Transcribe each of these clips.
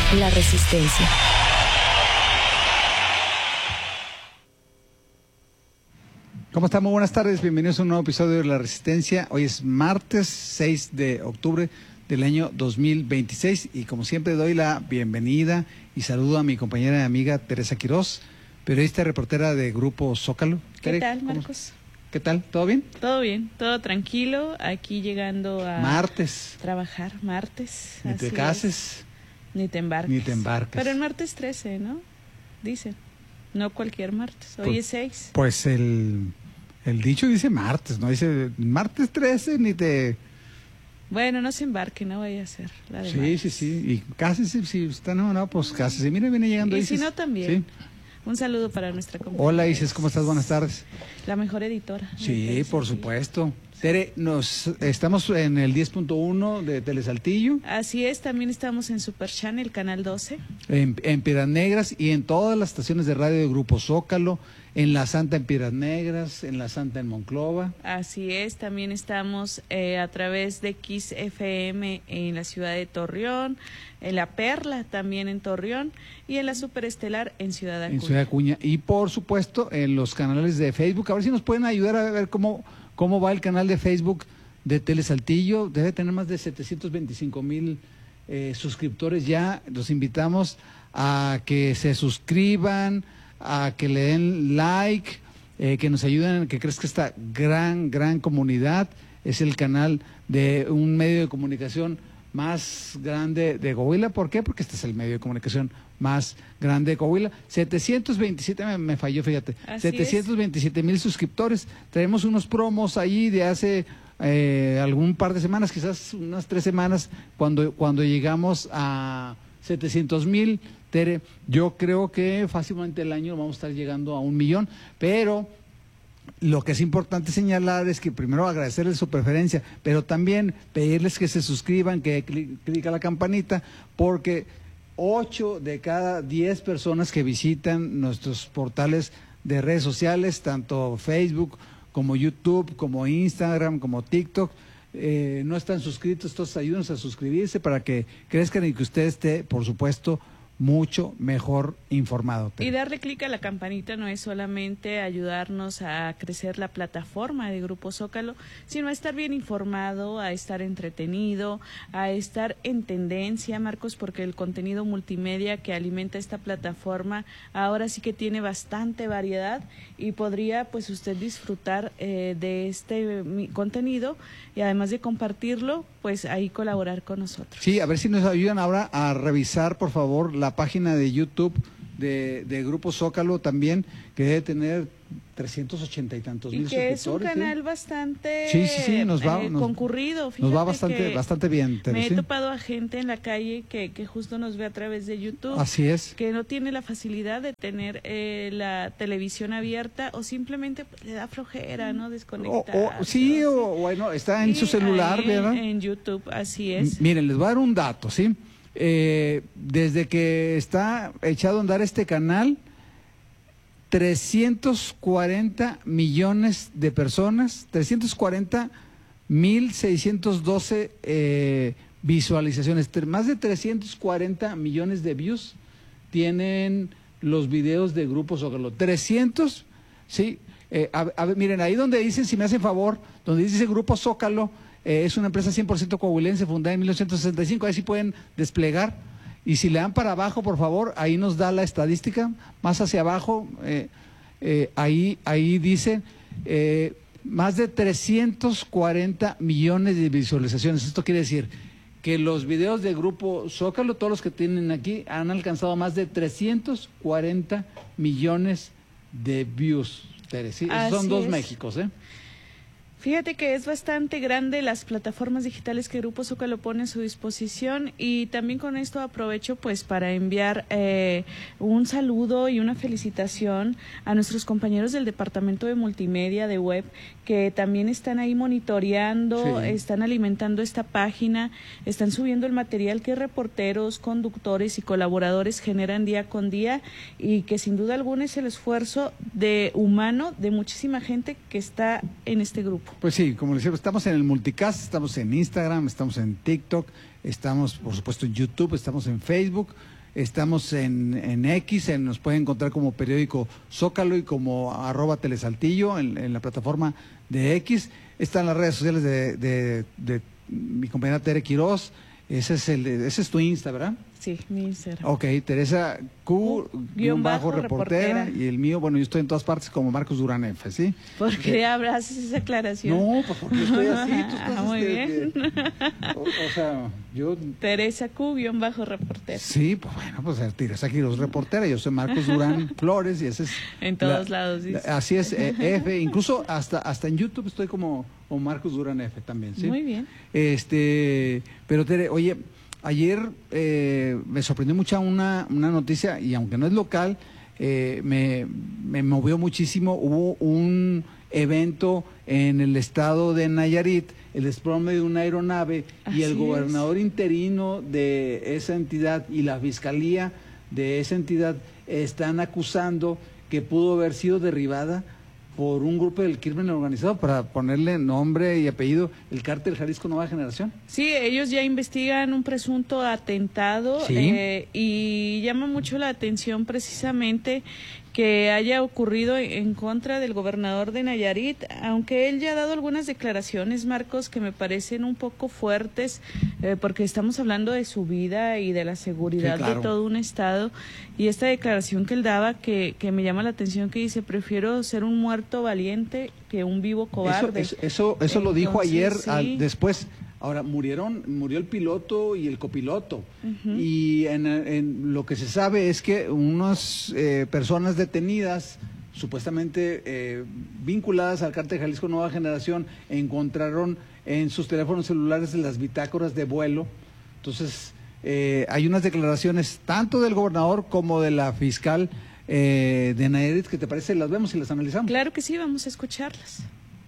La Resistencia. ¿Cómo están? Muy buenas tardes, bienvenidos a un nuevo episodio de La Resistencia. Hoy es martes 6 de octubre del año 2026 y como siempre doy la bienvenida y saludo a mi compañera y amiga Teresa Quirós, periodista y reportera de Grupo Zócalo. ¿Qué tal, Marcos? ¿Qué tal? ¿Todo bien? Todo bien, todo tranquilo, aquí llegando a martes. Trabajar, martes. Ni te cases. Ni te embarques. Ni te embarques. Pero el martes 13, ¿no? Dicen. No cualquier martes, hoy es 6. Pues el dicho dice martes, no dice martes 13 ni te... Bueno, no se embarque, no vaya a ser la de Sí, martes. sí, y cásese, si está no, pues cásese. Mira, viene llegando Y Isis. si no, también. Sí. Un saludo para nuestra compañera. Hola Isis, ¿cómo estás? Buenas tardes. La mejor editora. Sí, por supuesto. Tere, estamos en el 10.1 de Telesaltillo. Así es, también estamos en Super Channel, Canal 12. En Piedras Negras y en todas las estaciones de radio de Grupo Zócalo, en La Santa en Piedras Negras, en La Santa en Monclova. Así es, también estamos a través de XFM en la ciudad de Torreón, en La Perla también en Torreón y en la Superestelar en Ciudad Acuña. En Ciudad Acuña y por supuesto en los canales de Facebook. A ver si nos pueden ayudar a ver cómo va el canal de Facebook de Telesaltillo. Debe tener más de 725,000 suscriptores ya. Los invitamos a que se suscriban, a que le den like, que nos ayuden, que crezca esta gran comunidad. Es el canal de un medio de comunicación más grande de Coahuila. ¿Por qué? Porque este es el medio de comunicación más grande de Coahuila. 727, me falló, fíjate. 727,000 suscriptores. Traemos unos promos ahí de hace algún par de semanas, quizás unas 3 semanas, cuando llegamos a 700,000. Tere, yo creo que fácilmente el año vamos a estar llegando a 1,000,000, pero lo que es importante señalar es que primero agradecerles su preferencia, pero también pedirles que se suscriban, que clic a la campanita, porque 8 de cada 10 personas que visitan nuestros portales de redes sociales, tanto Facebook como YouTube, como Instagram, como TikTok, no están suscritos. Entonces ayúdenos a suscribirse para que crezcan y que usted esté, por supuesto, mucho mejor informado. Y darle clic a la campanita no es solamente ayudarnos a crecer la plataforma de Grupo Zócalo, sino a estar bien informado, a estar entretenido, a estar en tendencia, Marcos, porque el contenido multimedia que alimenta esta plataforma ahora sí que tiene bastante variedad y podría pues usted disfrutar de este contenido y además de compartirlo, pues ahí colaborar con nosotros. Sí, a ver si nos ayudan ahora a revisar, por favor, la página de YouTube de Grupo Zócalo también, que debe tener 380 y tantos mil suscriptores. Y que es un canal bastante sí, nos va concurrido. Fíjate, nos va bastante bien. Me he topado a gente en la calle que justo nos ve a través de YouTube. Así es. Que no tiene la facilidad de tener la televisión abierta o simplemente pues, le da flojera, ¿no? Desconectar. O bueno, está en su celular, ¿verdad? En YouTube, así es. Miren, les voy a dar un dato, ¿sí? Desde que está echado a andar este canal, 340 millones de personas, 340,612 visualizaciones, más de 340 millones de views tienen los videos de Grupo Zócalo. 300, sí. A ver, miren, ahí donde dicen, si me hacen favor, donde dice Grupo Zócalo, es una empresa 100% coahuilense, fundada en 1965, ahí sí pueden desplegar. Y si le dan para abajo, por favor, ahí nos da la estadística, más hacia abajo, ahí dice más de 340 millones de visualizaciones. Esto quiere decir que los videos de Grupo Zócalo, todos los que tienen aquí, han alcanzado más de 340 millones de views. ¿Sí? Son 2 Méxicos, Fíjate que es bastante grande las plataformas digitales que Grupo Zócalo pone a su disposición y también con esto aprovecho pues para enviar un saludo y una felicitación a nuestros compañeros del Departamento de Multimedia de Web que también están ahí monitoreando, están alimentando esta página, están subiendo el material que reporteros, conductores y colaboradores generan día con día y que sin duda alguna es el esfuerzo humano de muchísima gente que está en este grupo. Pues sí, como les decía, estamos en el multicast, estamos en Instagram, estamos en TikTok, estamos por supuesto en YouTube, estamos en Facebook, estamos en X, nos pueden encontrar como periódico Zócalo y como @telesaltillo en la plataforma de X. Están las redes sociales de mi compañera Tere Quiroz. Ese es tu Insta, ¿verdad? Sí, mi Instagram. Ok, Teresa Q_reportera y el mío, bueno, yo estoy en todas partes como Marcos Durán F, ¿sí? ¿Por qué haces esa aclaración? No, pues porque yo estoy así, tú estás muy bien. O sea, yo... Teresa Q_reportera. Sí, pues bueno, pues Teresa Quiroz reportera, yo soy Marcos Durán Flores y ese es... En todos lados, dice. Así es, F, incluso hasta en YouTube estoy como Marcos Durán F también, ¿sí? Muy bien. Pero Tere, oye... Ayer me sorprendió mucho una noticia, y aunque no es local, me movió muchísimo. Hubo un evento en el estado de Nayarit, el desplome de una aeronave, y el gobernador interino de esa entidad y la fiscalía de esa entidad están acusando que pudo haber sido derribada por un grupo del crimen organizado, para ponerle nombre y apellido, el Cártel Jalisco Nueva Generación. Sí, ellos ya investigan un presunto atentado. ¿Sí? Y llama mucho la atención precisamente que haya ocurrido en contra del gobernador de Nayarit, aunque él ya ha dado algunas declaraciones, Marcos, que me parecen un poco fuertes, porque estamos hablando de su vida y de la seguridad de todo un estado, y esta declaración que él daba que me llama la atención, que dice: prefiero ser un muerto valiente que un vivo cobarde. Eso lo dijo ayer, sí. Después. Ahora, murió el piloto y el copiloto, y en lo que se sabe es que unas personas detenidas, supuestamente vinculadas al Cártel Jalisco Nueva Generación, encontraron en sus teléfonos celulares las bitácoras de vuelo. Entonces, hay unas declaraciones tanto del gobernador como de la fiscal de Nayarit, que te parece, las vemos y las analizamos. Claro que sí, vamos a escucharlas.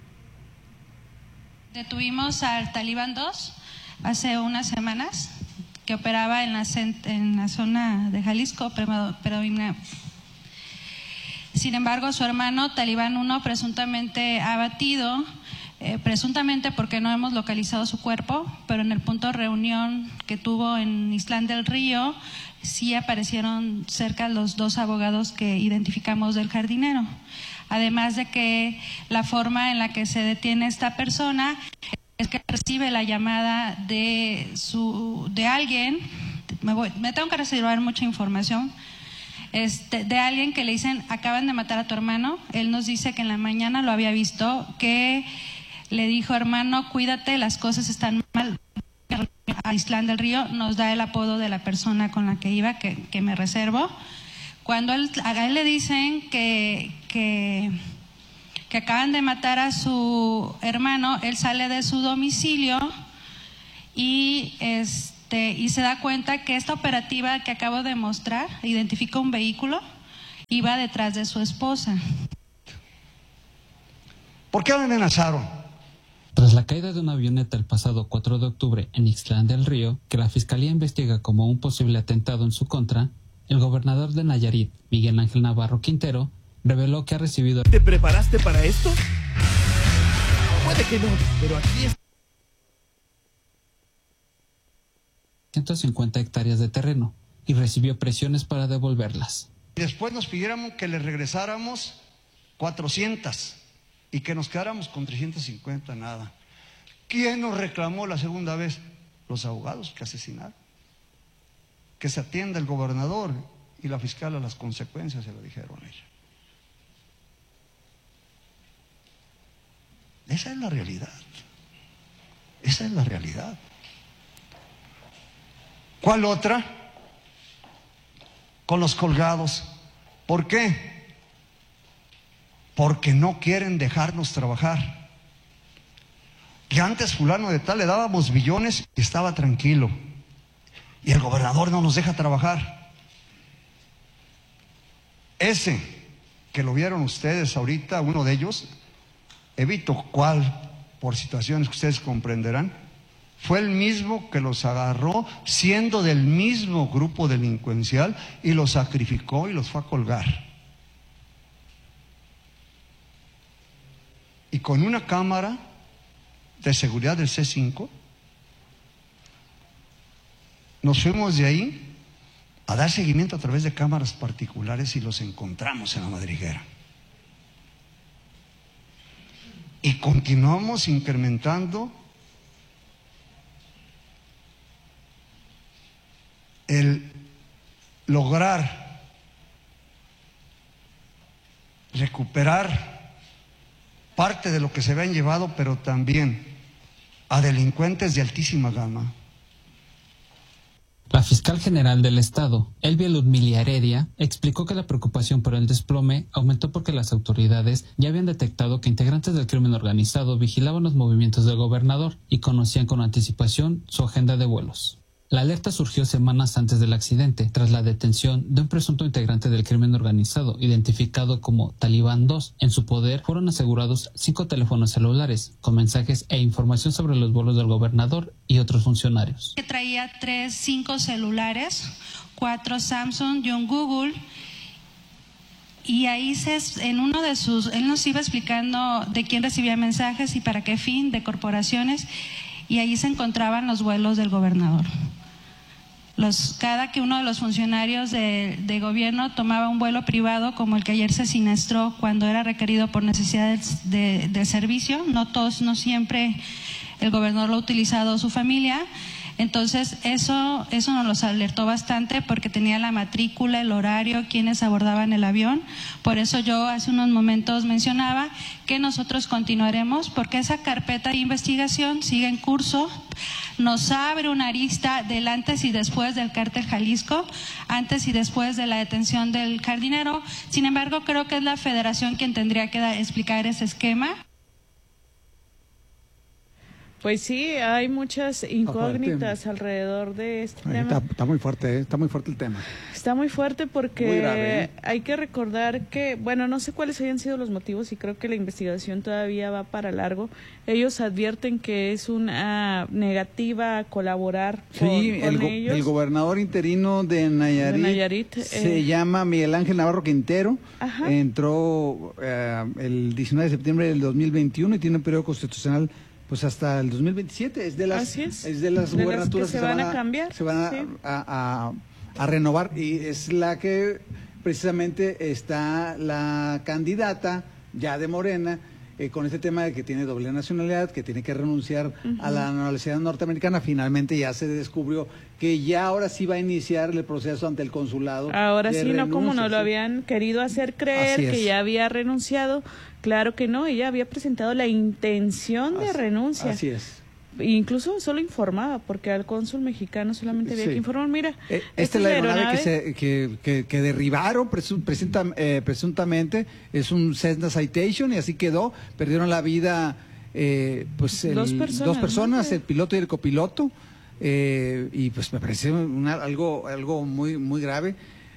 Detuvimos al Talibán 2 hace unas semanas, que operaba en la zona de Jalisco, predominante. Sin embargo, su hermano Talibán 1 presuntamente abatido, presuntamente porque no hemos localizado su cuerpo, pero en el punto de reunión que tuvo en Islán del Río, sí aparecieron cerca los 2 abogados que identificamos del jardinero. Además de que la forma en la que se detiene esta persona es que recibe la llamada de alguien, me tengo que reservar mucha información, de alguien que le dicen: acaban de matar a tu hermano. Él nos dice que en la mañana lo había visto, que le dijo: hermano, cuídate, las cosas están mal. A Islán del Río, nos da el apodo de la persona con la que iba, que me reservo. Cuando a él le dicen que acaban de matar a su hermano, él sale de su domicilio y se da cuenta que esta operativa que acabo de mostrar identifica un vehículo, iba detrás de su esposa. ¿Por qué amenazaron? Tras la caída de una avioneta el pasado 4 de octubre en Ixtlán del Río, que la Fiscalía investiga como un posible atentado en su contra, el gobernador de Nayarit, Miguel Ángel Navarro Quintero, reveló que ha recibido... ¿Te preparaste para esto? Puede que no, pero aquí es... 150 hectáreas de terreno y recibió presiones para devolverlas. Y después nos pidieron que le regresáramos 400 y que nos quedáramos con 350, nada. ¿Quién nos reclamó la segunda vez? Los abogados que asesinaron. Que se atienda el gobernador y la fiscal a las consecuencias, se lo dijeron a ella. Esa es la realidad. Esa es la realidad. ¿Cuál otra? Con los colgados. ¿Por qué? Porque no quieren dejarnos trabajar. Que antes fulano de tal le dábamos billones y estaba tranquilo. Y el gobernador no nos deja trabajar. Ese que lo vieron ustedes ahorita, uno de ellos, evito cuál, por situaciones que ustedes comprenderán, fue el mismo que los agarró siendo del mismo grupo delincuencial y los sacrificó y los fue a colgar. Y con una cámara de seguridad del C5, nos fuimos de ahí a dar seguimiento a través de cámaras particulares y los encontramos en la madriguera. Y continuamos incrementando el lograr recuperar parte de lo que se habían llevado, pero también a delincuentes de altísima gama. La fiscal general del Estado, Elvia Ludmila Heredia, explicó que la preocupación por el desplome aumentó porque las autoridades ya habían detectado que integrantes del crimen organizado vigilaban los movimientos del gobernador y conocían con anticipación su agenda de vuelos. La alerta surgió semanas antes del accidente, tras la detención de un presunto integrante del crimen organizado, identificado como Talibán 2. En su poder fueron asegurados 5 teléfonos celulares, con mensajes e información sobre los vuelos del gobernador y otros funcionarios. Que traía 5 celulares, 4 Samsung y un Google. Y ahí en uno de él nos iba explicando de quién recibía mensajes y para qué fin, de corporaciones, y ahí se encontraban los vuelos del gobernador. Cada que uno de los funcionarios de gobierno tomaba un vuelo privado, como el que ayer se siniestró cuando era requerido por necesidades de servicio, no siempre el gobernador lo ha utilizado su familia. Entonces eso nos los alertó bastante porque tenía la matrícula, el horario, quienes abordaban el avión. Por eso yo hace unos momentos mencionaba que nosotros continuaremos porque esa carpeta de investigación sigue en curso. Nos abre una arista del antes y después del cártel Jalisco, antes y después de la detención del jardinero. Sin embargo, creo que es la Federación quien tendría que explicar ese esquema. Pues sí, hay muchas incógnitas alrededor de este tema. Está muy fuerte, está muy fuerte el tema. Está muy fuerte porque muy grave, hay que recordar que, bueno, no sé cuáles hayan sido los motivos y creo que la investigación todavía va para largo. Ellos advierten que es una negativa a colaborar con ellos. El gobernador interino de Nayarit se llama Miguel Ángel Navarro Quintero. Ajá. Entró el 19 de septiembre del 2021 y tiene un periodo constitucional pues hasta el 2027, es de las gubernaturas que se van a cambiar. Se van a renovar, y es la que precisamente está la candidata ya de Morena, con este tema de que tiene doble nacionalidad, que tiene que renunciar a la nacionalidad norteamericana. Finalmente ya se descubrió que ya ahora sí va a iniciar el proceso ante el consulado. Ahora sí, no como no lo habían querido hacer creer, que ya había renunciado. Claro que no, ella había presentado la intención de renuncia. Así es. Incluso solo informaba, porque al cónsul mexicano solamente había que informar. Mira, esta es la aeronave que derribaron presuntamente, es un Cessna Citation, y así quedó. Perdieron la vida dos personas, ¿no? El piloto y el copiloto, y pues me parece algo muy, muy grave.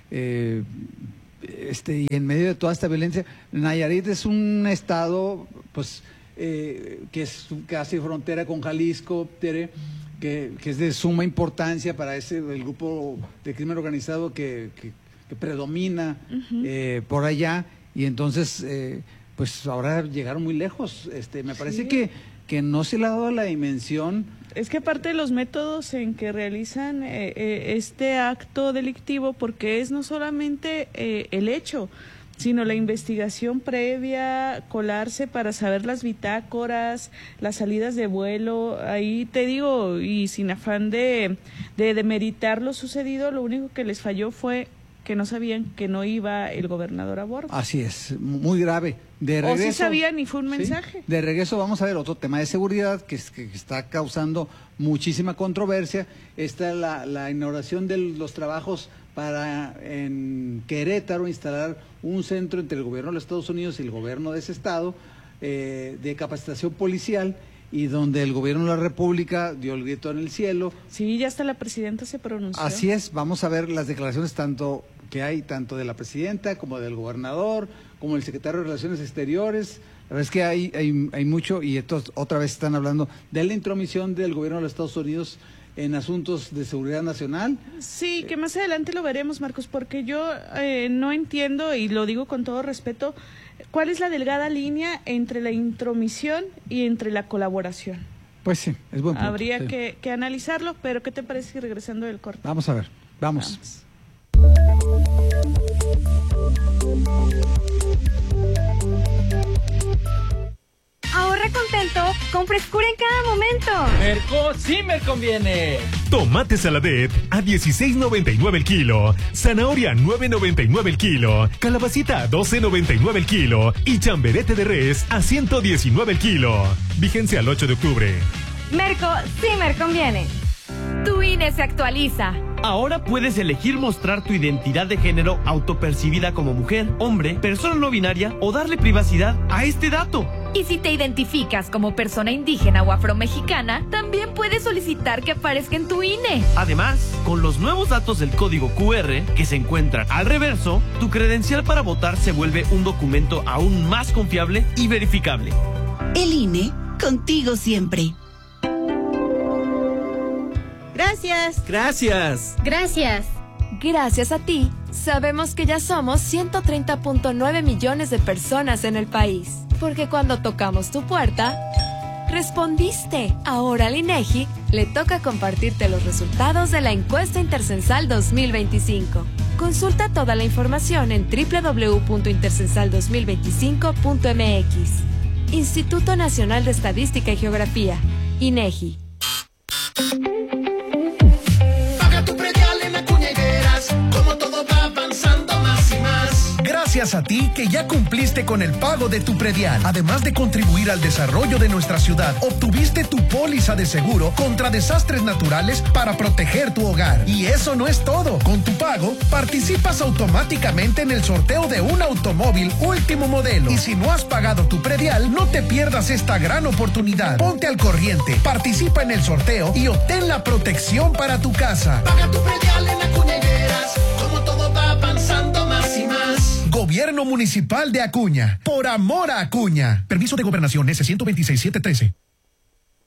Y en medio de toda esta violencia, Nayarit es un estado que es casi frontera con Jalisco, que es de suma importancia para el grupo de crimen organizado que predomina por allá, y entonces pues ahora llegaron muy lejos. Me parece que no se le ha dado la dimensión. Es que aparte de los métodos en que realizan este acto delictivo, porque es no solamente el hecho, sino la investigación previa, colarse para saber las bitácoras, las salidas de vuelo. Ahí te digo, y sin afán de demeritar lo sucedido, lo único que les falló fue que no sabían que no iba el gobernador a bordo. Así es, muy grave. De regreso, o sí sabían y fue un mensaje. ¿sí? De regreso vamos a ver otro tema de seguridad que está causando muchísima controversia. Está la inauguración de los trabajos para en Querétaro instalar un centro entre el gobierno de los Estados Unidos y el gobierno de ese estado de capacitación policial, y donde el gobierno de la República dio el grito en el cielo. Sí, ya hasta la presidenta se pronunció. Así es, vamos a ver las declaraciones tanto de la presidenta como del gobernador, como del secretario de Relaciones Exteriores. La verdad es que hay mucho, y estos otra vez están hablando de la intromisión del gobierno de los Estados Unidos en asuntos de seguridad nacional. Sí, que más adelante lo veremos, Marcos, porque yo no entiendo, y lo digo con todo respeto, ¿cuál es la delgada línea entre la intromisión y entre la colaboración? Pues sí, es buen punto. Habría que analizarlo, pero ¿qué te parece si regresando del corte? Vamos a ver, vamos. Ahorra contento con frescura en cada momento. Merco sí me conviene. Tomate Saladet a $16.99 el kilo, zanahoria $9.99 el kilo, calabacita a $12.99 el kilo y chamberete de res a $119 el kilo. Vigencia al 8 de octubre. Merco sí me conviene. Tu INE se actualiza. Ahora puedes elegir mostrar tu identidad de género autopercibida como mujer, hombre, persona no binaria o darle privacidad a este dato. Y si te identificas como persona indígena o afromexicana, también puedes solicitar que aparezca en tu INE. Además, con los nuevos datos del código QR que se encuentran al reverso, tu credencial para votar se vuelve un documento aún más confiable y verificable. El INE, contigo siempre. Gracias. Gracias. Gracias. Gracias a ti, sabemos que ya somos 130.9 millones de personas en el país. Porque cuando tocamos tu puerta, respondiste. Ahora al INEGI le toca compartirte los resultados de la encuesta Intercensal 2025. Consulta toda la información en www.intercensal2025.mx. Instituto Nacional de Estadística y Geografía, INEGI. Paga tu predial en Acuña y verás cómo todo va avanzando más y más. Gracias a ti que ya cumpliste con el pago de tu predial. Además de contribuir al desarrollo de nuestra ciudad, obtuviste tu póliza de seguro contra desastres naturales para proteger tu hogar. Y eso no es todo. Con tu pago, participas automáticamente en el sorteo de un automóvil último modelo. Y si no has pagado tu predial, no te pierdas esta gran oportunidad. Ponte al corriente, participa en el sorteo y obtén la protección para tu casa. Paga tu predial en Acuña y verás cómo todo va avanzando más y más. Gobierno Municipal de Acuña. Por amor a Acuña. Permiso de Gobernación S-126-713.